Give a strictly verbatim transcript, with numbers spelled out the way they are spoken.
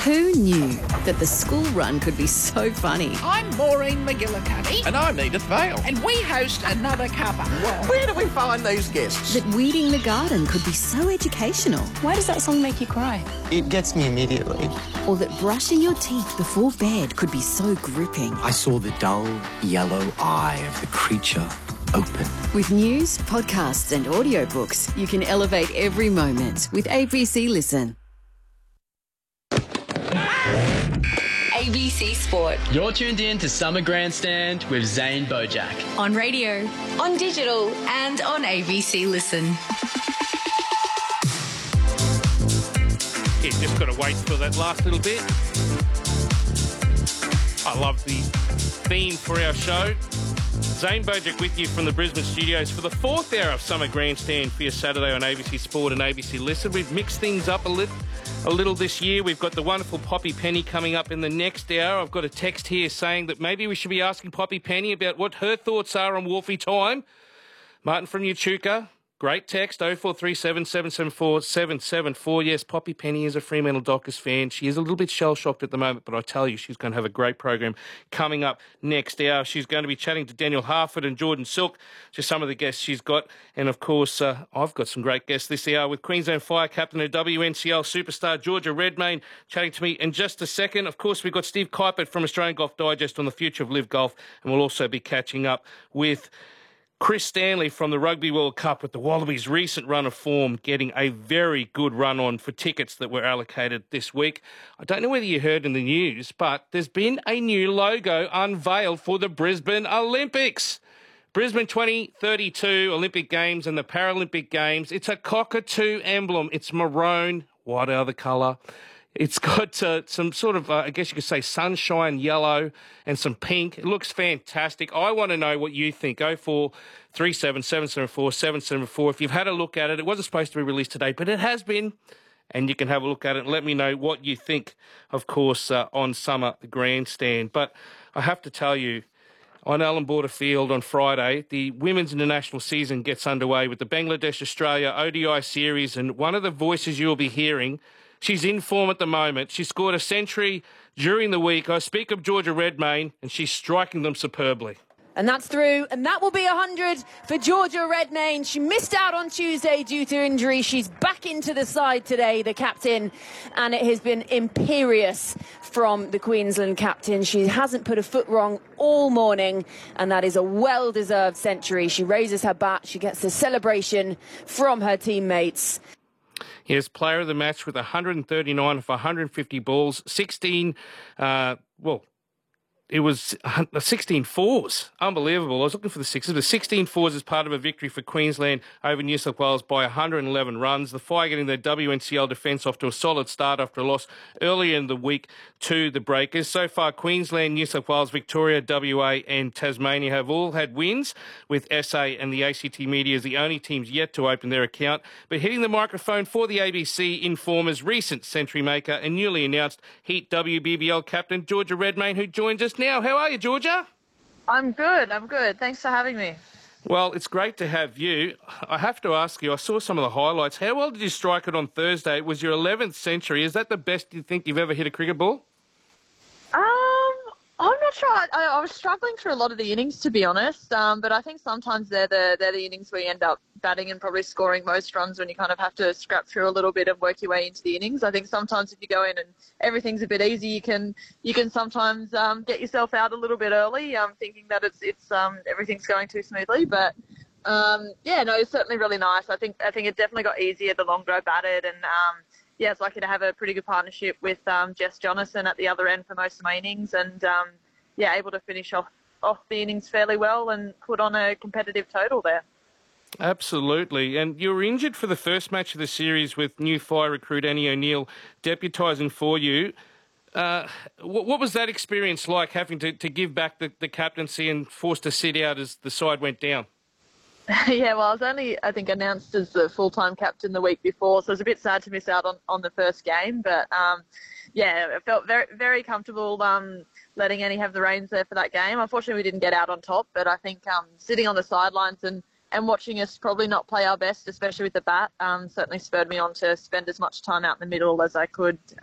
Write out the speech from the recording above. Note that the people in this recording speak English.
Who knew that the school run could be so funny? I'm Maureen McGillicuddy. And I'm Edith Vale. And we host Another Cuppa. Where do we find these guests? That weeding the garden could be so educational. Why does that song make you cry? It gets me immediately. Or that brushing your teeth before bed could be so gripping. I saw the dull, yellow eye of the creature open. With news, podcasts and audiobooks, you can elevate every moment with A B C Listen. A B C Sport. You're tuned in to Summer Grandstand with Zane Bojack. On radio, on digital and on A B C Listen. Yeah, just got to wait for that last little bit. I love the theme for our show. Zane Bojack with you from the Brisbane studios for the fourth hour of Summer Grandstand for your Saturday on A B C Sport and A B C Listen. We've mixed things up a little. A little this year. We've got the wonderful Poppy Penny coming up in the next hour. I've got a text here saying that maybe we should be asking Poppy Penny about what her thoughts are on Wolfie time. Martin from Echuca, great text, oh four three seven, seven seven four, seven seven four. Yes, Poppy Penny is a Fremantle Dockers fan. She is a little bit shell-shocked at the moment, but I tell you, she's going to have a great program coming up next hour. She's going to be chatting to Daniel Harford and Jordan Silk, just some of the guests she's got. And, of course, uh, I've got some great guests this hour with Queensland Fire captain and W N C L superstar Georgia Redmayne chatting to me in just a second. Of course, we've got Steve Kuipert from Australian Golf Digest on the future of Live Golf, and we'll also be catching up with Chris Stanley from the Rugby World Cup with the Wallabies' recent run of form, getting a very good run on for tickets that were allocated this week. I don't know whether you heard in the news, but there's been a new logo unveiled for the Brisbane Olympics. Brisbane twenty thirty-two Olympic Games and the Paralympic Games. It's a cockatoo emblem. It's maroon. What other colour? It's got uh, some sort of, uh, I guess you could say, sunshine yellow and some pink. It looks fantastic. I want to know what you think. oh four three seven, seven seven four, seven seven four. If you've had a look at it, it wasn't supposed to be released today, but it has been. And you can have a look at it and let me know what you think, of course, uh, on Summer Grandstand. But I have to tell you, on Allan Border Field on Friday, the women's international season gets underway with the Bangladesh-Australia O D I series, and one of the voices you'll be hearing, she's in form at the moment. She scored a century during the week. I speak of Georgia Redmayne, and she's striking them superbly. And that's through, and that will be one hundred for Georgia Redmayne. She missed out on Tuesday due to injury. She's back into the side today, the captain, and it has been imperious from the Queensland captain. She hasn't put a foot wrong all morning, and that is a well-deserved century. She raises her bat. She gets the celebration from her teammates. Yes, player of the match with one hundred thirty-nine of one hundred fifty balls, sixteen, uh, well, it was sixteen fours. Unbelievable. I was looking for the sixes, but sixteen fours as part of a victory for Queensland over New South Wales by one hundred eleven runs. The Fire getting their W N C L defence off to a solid start after a loss earlier in the week to the Breakers. So far, Queensland, New South Wales, Victoria, W A and Tasmania have all had wins, with S A and the A C T Media as the only teams yet to open their account. But hitting the microphone for the A B C Informer's recent century maker and newly announced Heat W B B L captain Georgia Redmayne, who joins us now. How are you, Georgia? I'm good. I'm good. Thanks for having me. Well, it's great to have you. I have to ask you, I saw some of the highlights. How well did you strike it on Thursday? It was your eleventh century. Is that the best you think you've ever hit a cricket ball? Um, I'm not sure. I, I was struggling through a lot of the innings, to be honest. Um, but I think sometimes they're the they're the innings where you end up batting and probably scoring most runs when you kind of have to scrap through a little bit and work your way into the innings. I think sometimes if you go in and everything's a bit easy, you can you can sometimes um, get yourself out a little bit early, um, thinking that it's it's um, everything's going too smoothly. But um, yeah, no, it's certainly really nice. I think I think it definitely got easier the longer I batted, and um, yeah, it's lucky to have a pretty good partnership with um, Jess Jonathan at the other end for most of my innings, and um, yeah, able to finish off off the innings fairly well and put on a competitive total there. Absolutely. And you were injured for the first match of the series with new Fire recruit Annie O'Neill deputising for you. Uh, what, what was that experience like, having to, to give back the, the captaincy and forced to sit out as the side went down? Yeah, well, I was only, I think, announced as the full-time captain the week before, so it was a bit sad to miss out on, on the first game. But, um, yeah, I felt very very comfortable um, letting Annie have the reins there for that game. Unfortunately, we didn't get out on top, but I think um, sitting on the sidelines and And watching us probably not play our best, especially with the bat, um, certainly spurred me on to spend as much time out in the middle as I could